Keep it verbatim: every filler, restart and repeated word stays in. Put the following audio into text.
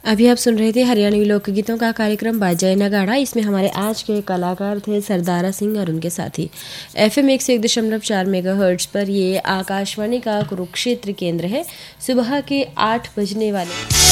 अभी आप सुन रहे थे हरियाणवी लोकगीतों का कार्यक्रम बाजा नगाड़ा। इसमें हमारे आज के कलाकार थे सरदारा सिंह और उनके साथी। एफ एम एक सौ एक दशमलव चार मेगा हर्ट्ज पर ये आकाशवाणी का कुरुक्षेत्र केंद्र है। सुबह के आठ बजने वाले